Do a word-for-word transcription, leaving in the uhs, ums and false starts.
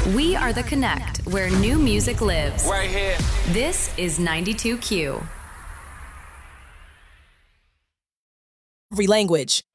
We are the Connect, where new music lives. Right here. This is ninety-two Q. Every language.